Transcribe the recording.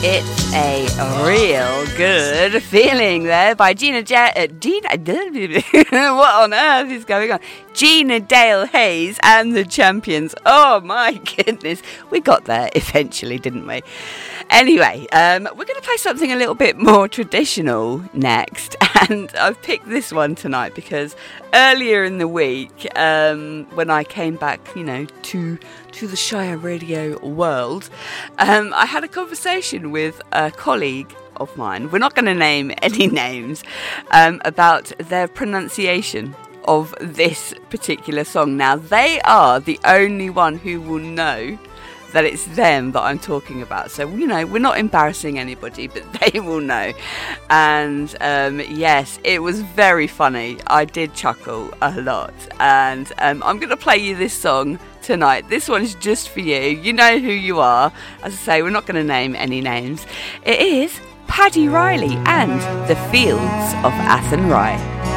It's a real good feeling there by Gina. What on earth is going on? Gina Dale Hayes and the Champions. Oh my goodness, we got there eventually, didn't we? Anyway, we're going to play something a little bit more traditional next, and I've picked this one tonight because earlier in the week, when I came back, to the Shire radio world, I had a conversation with a colleague of mine. We're not going to name any names, about their pronunciation of this particular song. Now, they are the only one who will know that it's them that I'm talking about. So, we're not embarrassing anybody, but they will know. And yes, it was very funny. I did chuckle a lot. And I'm going to play you this song tonight. This one's just for you. You know who you are. As I say, we're not going to name any names. It is Paddy Riley and the Fields of Athenry.